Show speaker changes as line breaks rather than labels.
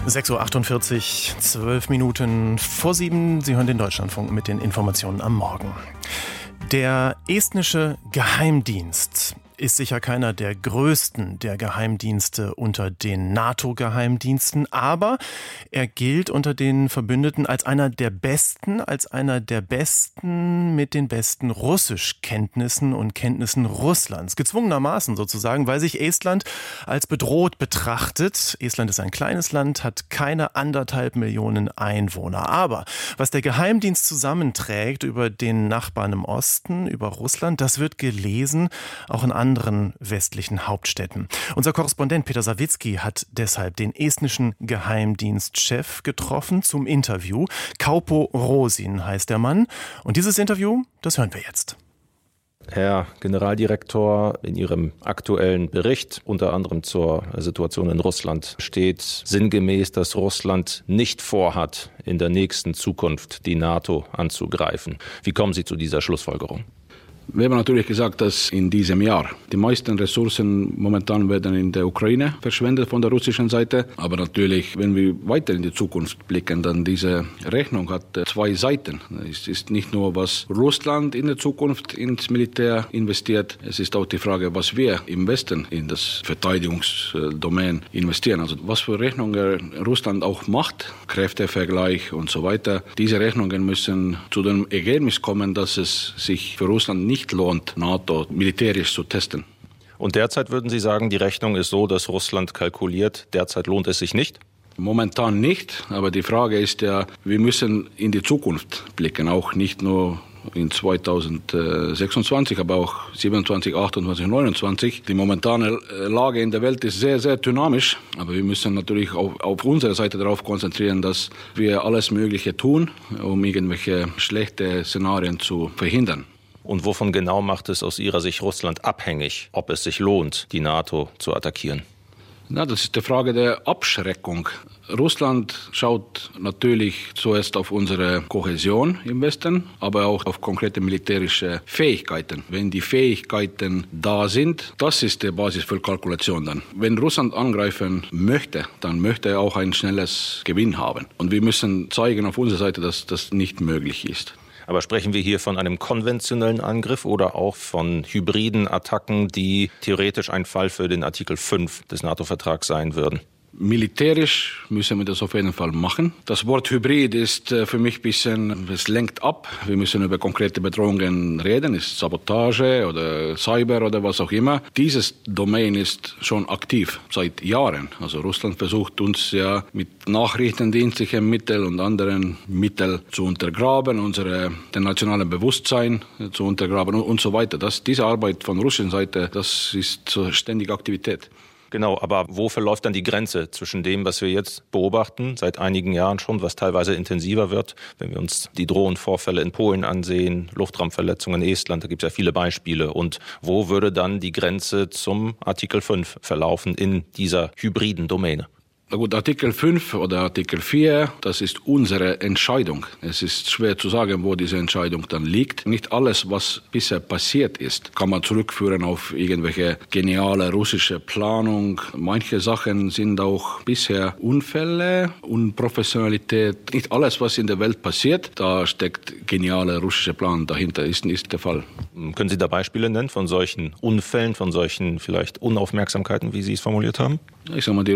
6:48 Uhr, 12 Minuten vor 7. Sie hören den Deutschlandfunk mit den Informationen am Morgen. Der estnische Geheimdienst ist sicher keiner der größten der Geheimdienste unter den NATO-Geheimdiensten, aber er gilt unter den Verbündeten als einer der besten mit den besten Russischkenntnissen und Kenntnissen Russlands. Gezwungenermaßen sozusagen, weil sich Estland als bedroht betrachtet. Estland ist ein kleines Land, hat keine 1,5 Millionen Einwohner. Aber was der Geheimdienst zusammenträgt über den Nachbarn im Osten, über Russland, das wird gelesen, auch in anderen westlichen Hauptstädten. Unser Korrespondent Peter Sawicki hat deshalb den estnischen Geheimdienstchef getroffen zum Interview. Kaupo Rosin heißt der Mann. Und dieses Interview, das hören wir jetzt.
Herr Generaldirektor, in Ihrem aktuellen Bericht, unter anderem zur Situation in Russland, steht sinngemäß, dass Russland nicht vorhat, in der nächsten Zukunft die NATO anzugreifen. Wie kommen Sie zu dieser Schlussfolgerung?
Wir haben natürlich gesagt, dass in diesem Jahr die meisten Ressourcen momentan werden in der Ukraine verschwendet von der russischen Seite. Aber natürlich, wenn wir weiter in die Zukunft blicken, dann diese Rechnung hat 2 Seiten. Es ist nicht nur, was Russland in der Zukunft ins Militär investiert. Es ist auch die Frage, was wir im Westen in das Verteidigungsdomain investieren. Also was für Rechnungen Russland auch macht, Kräftevergleich und so weiter. Diese Rechnungen müssen zu dem Ergebnis kommen, dass es sich für Russland nicht lohnt, NATO militärisch zu testen.
Und derzeit würden Sie sagen, die Rechnung ist so, dass Russland kalkuliert, derzeit lohnt es sich nicht?
Momentan nicht, aber die Frage ist ja, wir müssen in die Zukunft blicken, auch nicht nur in 2026, aber auch 27, 28, 29. Die momentane Lage in der Welt ist sehr, sehr dynamisch, aber wir müssen natürlich auf unserer Seite darauf konzentrieren, dass wir alles Mögliche tun, um irgendwelche schlechte Szenarien zu verhindern.
Und wovon genau macht es aus Ihrer Sicht Russland abhängig, ob es sich lohnt, die NATO zu attackieren?
Na, das ist die Frage der Abschreckung. Russland schaut natürlich zuerst auf unsere Kohäsion im Westen, aber auch auf konkrete militärische Fähigkeiten. Wenn die Fähigkeiten da sind, das ist die Basis für Kalkulation dann. Wenn Russland angreifen möchte, dann möchte er auch ein schnelles Gewinn haben. Und wir müssen zeigen auf unserer Seite, dass das nicht möglich ist.
Aber sprechen wir hier von einem konventionellen Angriff oder auch von hybriden Attacken, die theoretisch ein Fall für den Artikel 5 des NATO-Vertrags sein würden?
Militärisch müssen wir das auf jeden Fall machen. Das Wort Hybrid ist für mich ein bisschen, es lenkt ab. Wir müssen über konkrete Bedrohungen reden, ist Sabotage oder Cyber oder was auch immer. Dieses Domain ist schon aktiv seit Jahren. Also Russland versucht uns ja mit nachrichtendienstlichen Mitteln und anderen Mitteln zu untergraben, den nationalen Bewusstsein zu untergraben und so weiter. Diese Arbeit von russischer Seite, das ist ständige Aktivität.
Genau, aber wo verläuft dann die Grenze zwischen dem, was wir jetzt beobachten, seit einigen Jahren schon, was teilweise intensiver wird, wenn wir uns die Drohnenvorfälle in Polen ansehen, Luftraumverletzungen in Estland, da gibt es ja viele Beispiele. Und wo würde dann die Grenze zum Artikel 5 verlaufen in dieser hybriden Domäne?
Na gut, Artikel 5 oder Artikel 4, das ist unsere Entscheidung. Es ist schwer zu sagen, wo diese Entscheidung dann liegt. Nicht alles, was bisher passiert ist, kann man zurückführen auf irgendwelche geniale russische Planung. Manche Sachen sind auch bisher Unfälle, Unprofessionalität. Nicht alles, was in der Welt passiert, da steckt geniale russische Plan dahinter, ist der Fall.
Können Sie da Beispiele nennen von solchen Unfällen, von solchen vielleicht Unaufmerksamkeiten, wie Sie es formuliert haben?
Ich sage mal, die